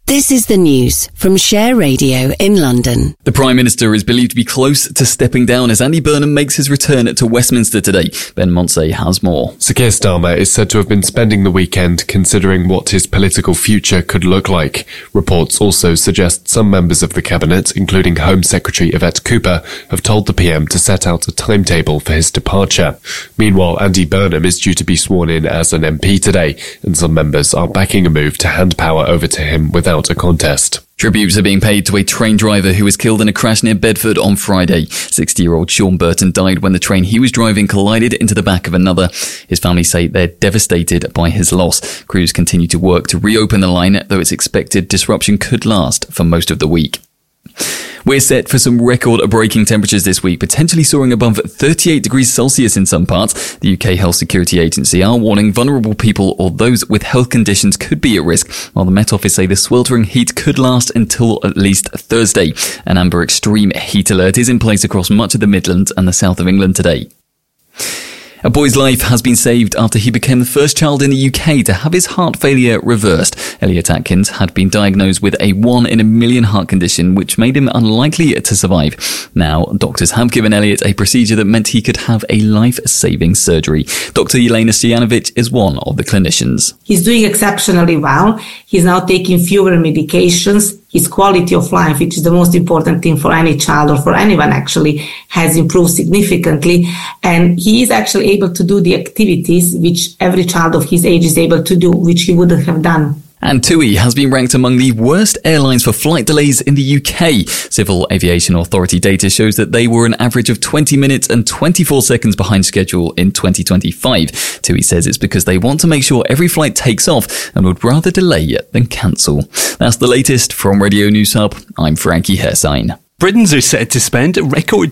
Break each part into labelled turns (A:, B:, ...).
A: This is the news from Share Radio in London.
B: The Prime Minister is believed to be close to stepping down as Andy Burnham makes his return to Westminster today. Ben Monsey has more.
C: Sir Keir Starmer is said to have been spending the weekend considering what his political future could look like. Reports also suggest some members of the Cabinet, including Home Secretary Yvette Cooper, have told the PM to set out a timetable for his departure. Meanwhile, Andy Burnham is due to be sworn in as an MP today, and some members are backing a move to hand power over to him without a contest.
B: Tributes are being paid to a train driver who was killed in a crash near Bedford on Friday. 60-year-old Sean Burton died when the train he was driving collided into the back of another. His family say they're devastated by his loss. Crews continue to work to reopen the line, though it's expected disruption could last for most of the week. We're set for some record-breaking temperatures this week, potentially soaring above 38 degrees Celsius in some parts. The UK Health Security Agency are warning vulnerable people or those with health conditions could be at risk, while the Met Office say the sweltering heat could last until at least Thursday. An amber extreme heat alert is in place across much of the Midlands and the south of England today. A boy's life has been saved after he became the first child in the UK to have his heart failure reversed. Elliot Atkins had been diagnosed with a 1 in a million heart condition, which made him unlikely to survive. Now, doctors have given Elliot a procedure that meant he could have a life-saving surgery. Dr. Yelena Stojanovic is one of the clinicians.
D: He's doing exceptionally well. He's now taking fewer medications. His quality of life, which is the most important thing for any child or for anyone actually, has improved significantly. And he is actually able to do the activities which every child of his age is able to do, which he wouldn't have done.
B: And TUI has been ranked among the worst airlines for flight delays in the UK. Civil Aviation Authority data shows that they were an average of 20 minutes and 24 seconds behind schedule in 2025. TUI says it's because they want to make sure every flight takes off and would rather delay than cancel. That's the latest from Radio News Hub. I'm Frankie Hersign.
E: Britons are set to spend a record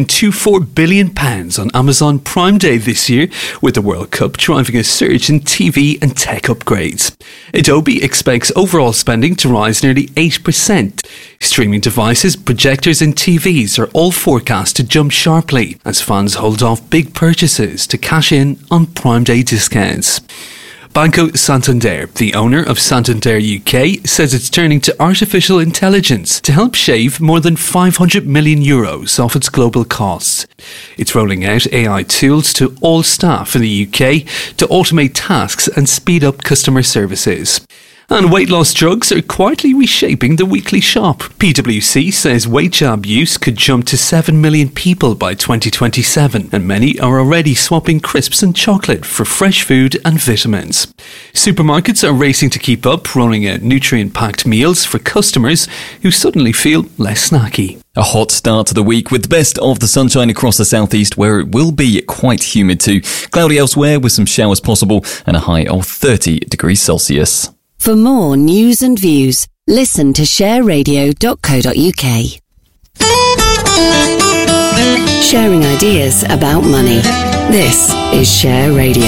E: £2.24 billion on Amazon Prime Day this year, with the World Cup driving a surge in TV and tech upgrades. Adobe expects overall spending to rise nearly 8%. Streaming devices, projectors and TVs are all forecast to jump sharply as fans hold off big purchases to cash in on Prime Day discounts. Banco Santander, the owner of Santander UK, says it's turning to artificial intelligence to help shave more than €500 million off its global costs. It's rolling out AI tools to all staff in the UK to automate tasks and speed up customer services. And weight loss drugs are quietly reshaping the weekly shop. PwC says weight jab use could jump to 7 million people by 2027, and many are already swapping crisps and chocolate for fresh food and vitamins. Supermarkets are racing to keep up, rolling out nutrient-packed meals for customers who suddenly feel less snacky.
B: A hot start to the week with the best of the sunshine across the southeast, where it will be quite humid too. Cloudy elsewhere with some showers possible and a high of 30 degrees Celsius.
A: For more news and views, listen to shareradio.co.uk. Sharing ideas about money. This is Share Radio.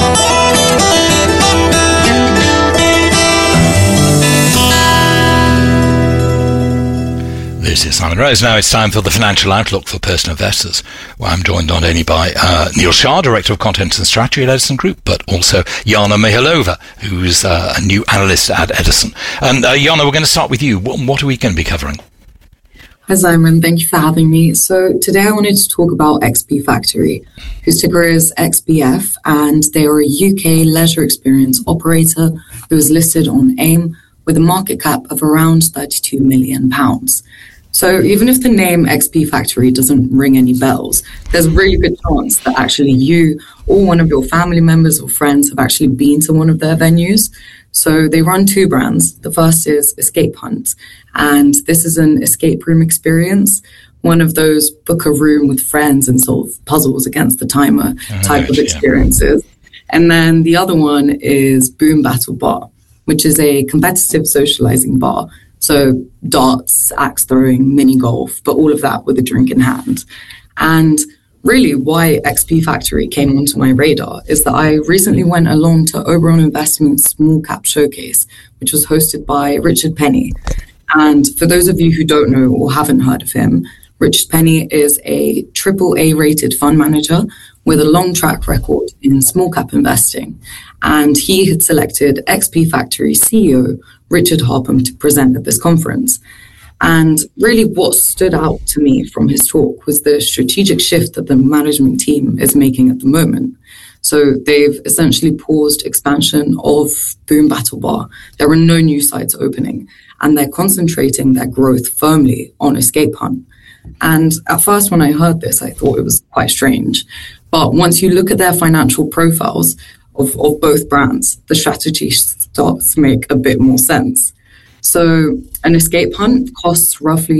F: This is Simon Rose. Now it's time for the Financial Outlook for Personal Investors, where I'm joined not only by Neil Shah, Director of Content and Strategy at Edison Group, but also Jana Mihalova, who's a new analyst at Edison. And Jana, we're going to start with you. What are we going to be covering?
G: Hi Simon, thank you for having me. So today I wanted to talk about XP Factory, whose ticker is XPF, and they are a UK leisure experience operator who is listed on AIM with a market cap of around £32 million. So even if the name XP Factory doesn't ring any bells, there's a really good chance that actually you or one of your family members or friends have actually been to one of their venues. So they run two brands. The first is Escape Hunt, and this is an escape room experience, one of those book a room with friends and solve puzzles against the timer type of experiences. And then the other one is Boom Battle Bar, which is a competitive socializing bar. So darts, axe throwing, mini golf, but all of that with a drink in hand. And really why XP Factory came onto my radar is that I recently went along to Oberon Investments Small Cap Showcase, which was hosted by Richard Penny. And for those of you who don't know or haven't heard of him, Richard Penny is a AAA rated fund manager with a long track record in small cap investing. And he had selected XP Factory CEO Richard Harpham to present at this conference. And really what stood out to me from his talk was the strategic shift that the management team is making at the moment. So they've essentially paused expansion of Boom Battle Bar. There are no new sites opening, and they're concentrating their growth firmly on Escape Hunt. And at first, when I heard this, I thought it was quite strange. But once you look at their financial profiles of both brands, the strategy starts to make a bit more sense. So an Escape Hunt costs roughly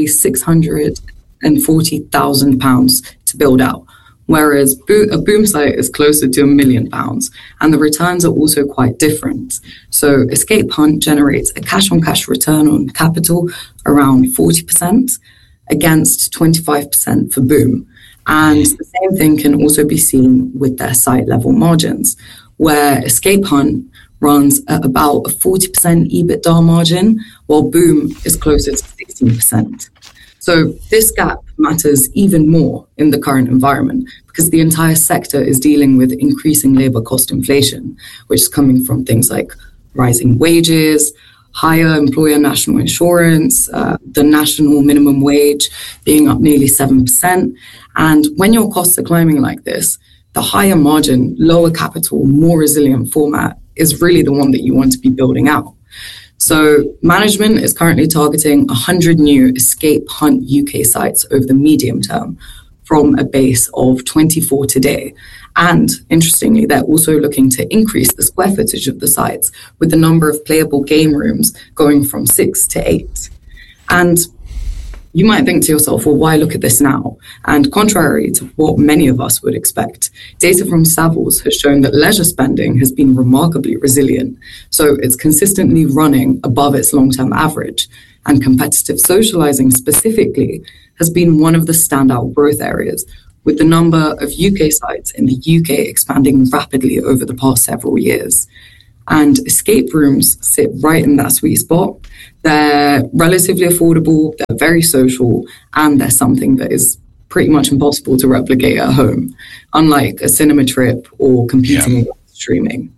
G: £640,000 to build out, whereas a Boom site is closer to £1 million, and the returns are also quite different. So Escape Hunt generates a cash-on-cash return on capital around 40% against 25% for Boom. And the same thing can also be seen with their site-level margins, where Escape Hunt runs at about a 40% EBITDA margin, while Boom is closer to 16%. So this gap matters even more in the current environment because the entire sector is dealing with increasing labor cost inflation, which is coming from things like rising wages, higher employer national insurance, the national minimum wage being up nearly 7%. And when your costs are climbing like this, the higher margin, lower capital, more resilient format is really the one that you want to be building out. So management is currently targeting 100 new Escape Hunt UK sites over the medium term from a base of 24 today. And interestingly, they're also looking to increase the square footage of the sites with the number of playable game rooms going from 6 to 8. And you might think to yourself, well, why look at this now? And contrary to what many of us would expect, data from Savills has shown that leisure spending has been remarkably resilient. So it's consistently running above its long-term average. And competitive socializing specifically has been one of the standout growth areas, with the number of UK sites in the UK expanding rapidly over the past several years. And escape rooms sit right in that sweet spot. They're relatively affordable, they're very social, and they're something that is pretty much impossible to replicate at home, unlike a cinema trip or competing with streaming.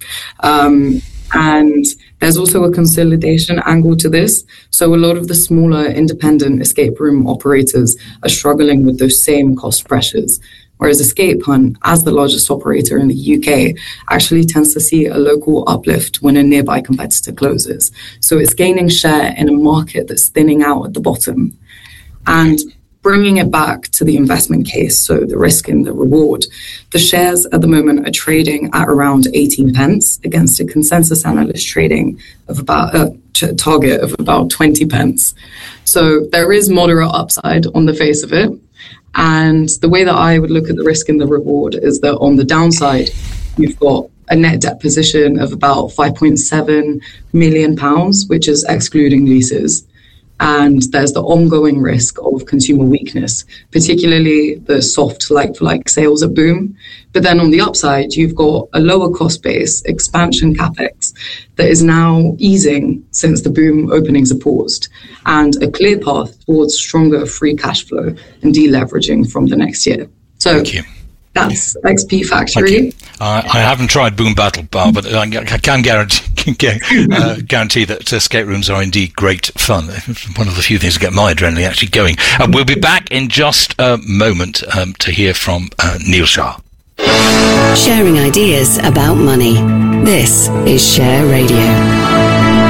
G: And there's also a consolidation angle to this. So a lot of the smaller independent escape room operators are struggling with those same cost pressures. Whereas Escape Hunt, as the largest operator in the UK, actually tends to see a local uplift when a nearby competitor closes. So it's gaining share in a market that's thinning out at the bottom. And bringing it back to the investment case, so the risk and the reward, the shares at the moment are trading at around 18 pence against a consensus analyst trading of about a target of about 20 pence. So there is moderate upside on the face of it. And the way that I would look at the risk and the reward is that on the downside, you've got a net debt position of about £5.7 million, which is excluding leases. And there's the ongoing risk of consumer weakness, particularly the soft like-for-like sales at Boom. But then on the upside, you've got a lower cost base, expansion capex, that is now easing since the Boom openings are paused, and a clear path towards stronger free cash flow and deleveraging from the next year. So
F: Thank you.
G: That's XP Factory.
F: I haven't tried Boom Battle Bar, but I can guarantee that escape rooms are indeed great fun. It's one of the few things that get my adrenaline actually going. We'll be back in just a moment to hear from Neil Shah.
A: Sharing ideas about money. This is Share Radio.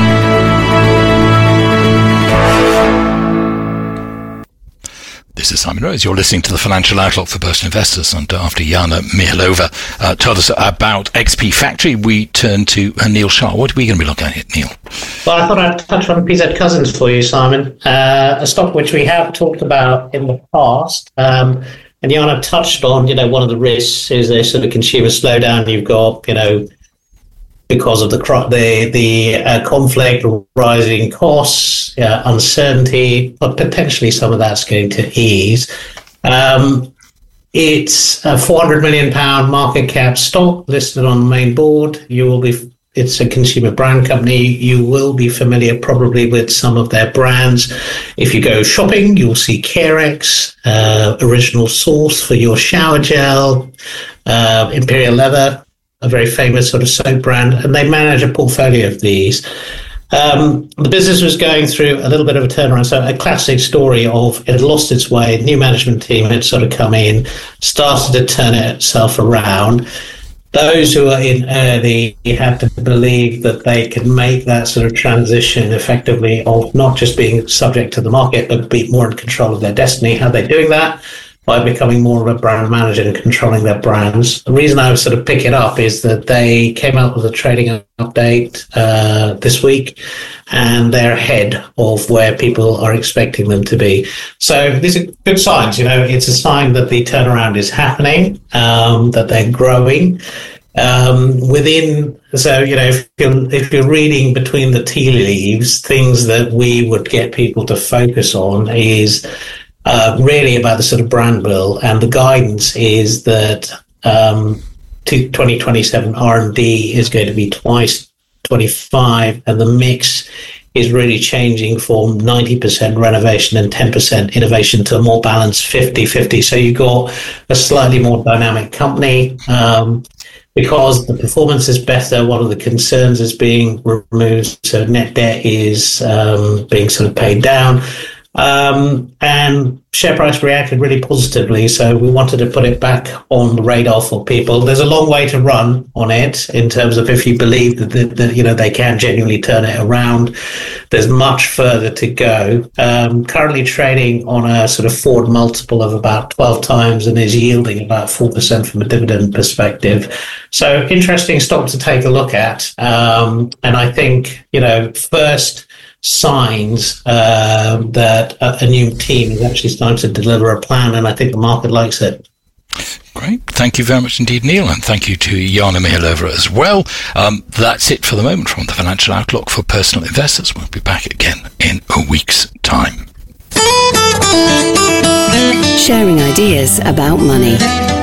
F: This is Simon Rose. You're listening to the Financial Outlook for Personal Investors, and after Jana Mihalova told us about XP Factory, we turn to Neil Shah. What are we going to be looking at here, Neil?
H: Well, I thought I'd touch on PZ Cussons for you, Simon, a stock which we have talked about in the past. And Jana touched on, one of the risks is a sort of consumer slowdown. You've got, because of the conflict, rising costs, uncertainty, but potentially some of that's going to ease. It's a £400 million market cap stock listed on the main board. It's a consumer brand company. You will be familiar probably with some of their brands. If you go shopping, you'll see Carex, Original Source for your shower gel, Imperial Leather, a very famous sort of soap brand, and they manage a portfolio of these. The business was going through a little bit of a turnaround, so a classic story of it had lost its way, new management team had sort of come in, started to turn itself around. Those who are in early had to believe that they could make that sort of transition effectively of not just being subject to the market, but be more in control of their destiny. How are they doing that? By becoming more of a brand manager and controlling their brands. The reason I sort of pick it up is that they came out with a trading update this week, and they're ahead of where people are expecting them to be. So these are good signs. It's a sign that the turnaround is happening, that they're growing. If you're reading between the tea leaves, things that we would get people to focus on is really about the sort of brand build, and the guidance is that 2027 R&D is going to be twice 25, and the mix is really changing from 90% renovation and 10% innovation to a more balanced 50-50. So you've got a slightly more dynamic company. Because the performance is better, one of the concerns is being removed, so net debt is being sort of paid down. And share price reacted really positively, so we wanted to put it back on the radar for people. There's a long way to run on it in terms of if you believe that they can genuinely turn it around. There's much further to go. Currently trading on a sort of forward multiple of about 12 times and is yielding about 4% from a dividend perspective. So interesting stock to take a look at. And I think, first signs that a new team is actually starting to deliver a plan, and I think the market likes it.
F: Great. Thank you very much indeed, Neil, and thank you to Jana Mihailova as well. That's it for the moment from the Financial Outlook for Personal Investors. We'll be back again in a week's time.
A: Sharing ideas about money.